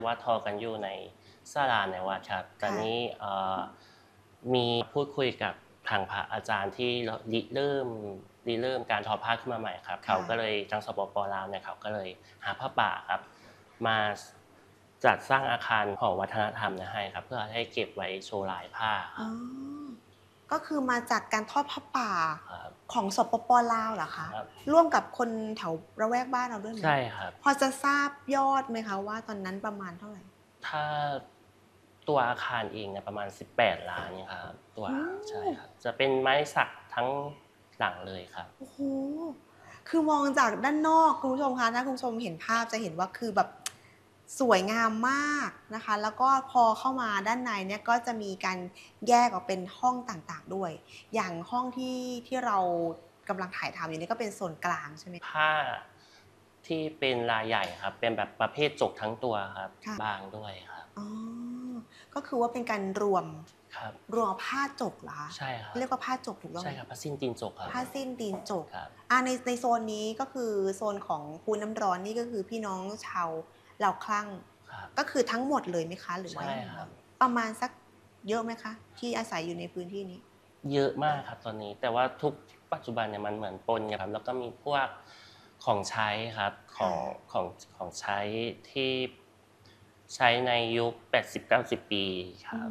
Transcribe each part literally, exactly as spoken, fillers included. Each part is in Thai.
ว่าทอกันอยู่ในศาลาในวัดครับตอนนี้มีพูดคุยกับทางพระอาจารย์ที่ริเริ่มริเริ่มการทอผ้าขึ้นมาใหม่ครับเขาก็เลยทางสปป.ลาวเนี่ยเขาก็เลยหาผ้าป่าครับมาจัดสร้างอาคารหอวัฒนธรรมนะให้ครับเพื่อให้เก็บไว้โชว์ลายผ้าครับก็คือมาจากการทอดผ้าป่าของสปป.ลาวเหรอคะร่วมกับคนแถวระแวกบ้านเราด้วยไหมใช่ครับพอจะทราบยอดไหมคะว่าตอนนั้นประมาณเท่าไหร่ถ้าตัวอาคารเองเนี่ยประมาณสิบแปดล้านครับตัวใช่ครับจะเป็นไม้สักทั้งหลังเลยครับโอ้โหคือมองจากด้านนอกคุณผู้ชมคะถ้าคุณผู้ชมเห็นภาพจะเห็นว่าคือแบบสวยงามมากนะคะแล้วก็พอเข้ามาด้านในเนี่ยก็จะมีการแยกออกเป็นห้องต่างๆด้วยอย่างห้องที่ที่เรากำลังถ่ายทำอยู่นี่ก็เป็นโซนกลางใช่ไหมผ้าที่เป็นลายใหญ่ครับเป็นแบบประเภทจกทั้งตัวครับบางด้วยครับอ๋อก็คือว่าเป็นการรวมครับรวมผ้าจกเหรอคะใช่ครับเรียกว่าผ้าจกถูกต้องไหมใช่ครับผ้าสิ้นตีนจกครับผ้าสิ้นตีนจกครับอ่าในในโซนนี้ก็คือโซนของภูน้ำร้อนนี่ก็คือพี่น้องชาวเหล่าคลั่งก็คือทั้งหมดเลยไหมคะหรือว่าประมาณสักเยอะไหมคะที่อาศัยอยู่ในพื้นที่นี้เยอะมากครับตอนนี้แต่ว่าทุกปัจจุบันเนี่ยมันเหมือนปนกันครับแล้วก็มีพวกของใช้ครับของของของใช้ที่ใช้ในยุค แปดสิบถึงเก้าสิบ ปีครับ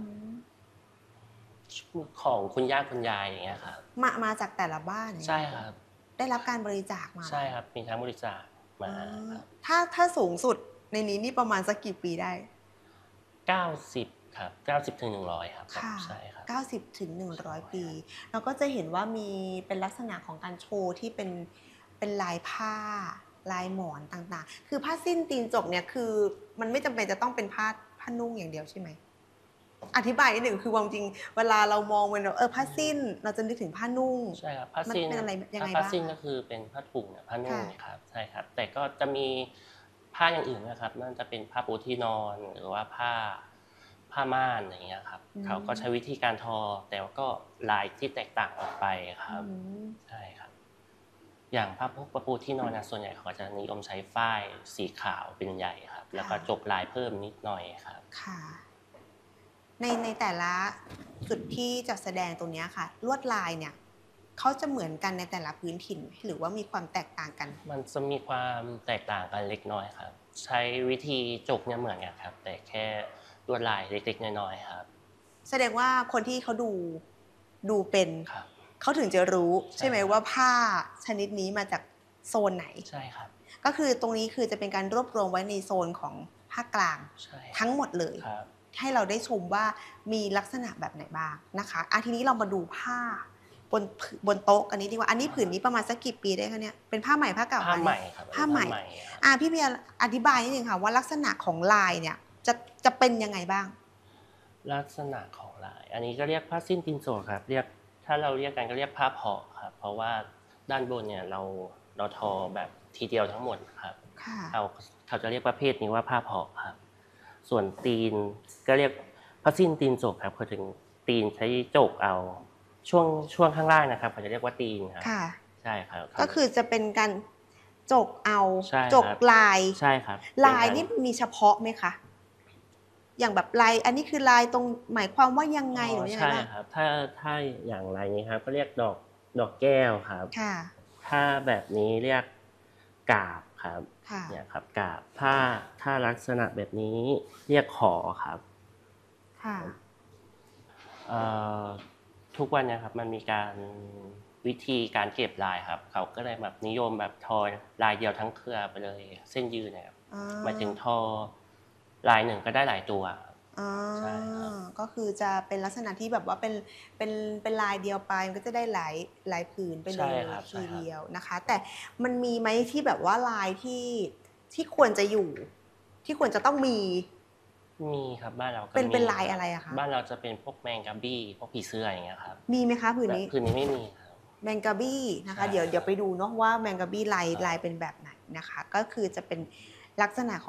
ของคุณย่าคุณยายอย่างเงี้ยครับมามาจากแต่ละบ้านใช่ครับได้รับการบริจาคมาใช่ครับมีทั้งบริจาคมาถ้าถ้าสูงสุดในนี้นี่ประมาณสักกี่ปีได้เก้าสิบครับเก้าสิบถึงหนึ่งร้อยครับค่ะใช่ครับเก้าสิบถึงหนึ่งร้อยปีเราก็จะเห็นว่ามีเป็นลักษณะของการโชว์ที่เป็นเป็นลายผ้าลายหมอนต่างๆคือผ้าสิ้นตีนจกเนี่ยคือมันไม่จำเป็นจะต้องเป็นผ้าผ้านุ่งอย่างเดียวใช่ไหมอธิบายนิดหนึ่งคือความจริงเวลาเรามองมันเออผ้าสิ้นเราจะนึกถึงผ้านุ่งใช่ครับผ้าสิ้นเป็นอะไรยังไงบ้างผ้าสิ้นก็คือเป็นผ้าถุงเนี่ยผ้านุ่งครับใช่ครับแต่ก็จะมีผ้าอย่างอื่นนะครับนั่นจะเป็นผ้าปูที่นอนหรือว่าผ้าผ้าม่านอย่างเงี้ยครับเขาก็ใช้วิธีการทอแต่ก็ลายที่แตกต่างออกไปครับใช่ครับอย่างผ้าพวกผ้าปูที่นอนนะส่วนใหญ่เขาจะนิยมใช้ฝ้ายสีขาวเป็นใหญ่ครับแล้วก็จบลายเพิ่มนิดหน่อยครับค่ะในในแต่ละจุดที่จะแสดงตรงนี้ค่ะลวดลายเนี่ยเขาจะเหมือนกันในแต่ละพื้นถิ่นหรือว่ามีความแตกต่างกันมันจะมีความแตกต่างกันเล็กน้อยครับใช้วิธีจกเนี่ยเหมือนกันครับแต่แค่ลวดลายเล็กๆน้อยๆครับแสดงว่าคนที่เขาดูดูเป็นเขาถึงจะรู้ใช่ไหมว่าผ้าชนิดนี้มาจากโซนไหนใช่ครับก็คือตรงนี้คือจะเป็นการรวบรวมไว้ในโซนของภาคกลางทั้งหมดเลยให้เราได้ชมว่ามีลักษณะแบบไหนบ้างนะคะอ่ะทีนี้เรามาดูผ้าบนบนโต๊ะอันนี้ดีกว่าอันนี้ผืนนี้ประมาณสักกี่ปีได้คะเนี่ยเป็นผ้าใหม่ผ้าเก่าผ้าใหม่ครับผ้าใหม่อ่ะพี่เบียร์อธิบายนิดนึงค่ะว่าลักษณะของลายเนี่ยจะจะเป็นยังไงบ้างลักษณะของลายอันนี้ก็เรียกผ้าสิ้นตีนโจกครับเรียกถ้าเราเรียกกันก็เรียกผ้าเพาะครับเพราะว่าด้านบนเนี่ยเราเราทอแบบทีเดียวทั้งหมดครับเขาเขาจะเรียกประเภทนี้ว่าผ้าเพาะครับส่วนตีนก็เรียกผ้าสิ้นตีนโจกครับเขาถึงตีนใช้โจกเอาช่วงช่วงข้างล่างนะครับเขาจะเรียกว่าตีนครับใช่ครับก็คือจะเป็นการจกเอาจกลายใช่ครับลายนี่มีเฉพาะไหมคะอย่างแบบลายอันนี้คือลายตรงหมายความว่ายังไงหรือยังไงใช่ครับถ้าถ้าอย่างลายนี้ครับก็เรียกดอกดอกแก้วครับถ้าแบบนี้เรียกกาบครับเนี่ยครับกาบถ้าถ้าลักษณะแบบนี้เรียกขอครับทุกวันเนี่ยครับมันมีการวิธีการเก็บลายครับเขาก็เลยแบบนิยมแบบทอลายเดียวทั้งเครือไปเลยเส้นยืนนะครับหมายถึงทอลายหนึ่งก็ได้หลายตัวใช่ก็คือจะเป็นลักษณะที่แบบว่าเป็นเป็นเป็นลายเดียวไปมันก็จะได้หลายหลายผืนไปเลยทีเดียวนะคะแต่มันมีไหมที่แบบว่าลายที่ที่ควรจะอยู่ที่ควรจะต้องมีมีครับบ้านเราเป็นเป็นลายอะไรอะคะบ้านเราจะเป็นพวกแมงกะบี้พวกผีเสื้ออย่างเงี้ยครับมีไหมคะผืนนี้ผืนนี้ไม่มีครับแมงกะบี้นะคะเดี๋ยวเดี๋ยวไปดูเนาะว่าแมงกะบี้ลายลายเป็นแบบไหนนะคะก็คือจะเป็นลักษณะของ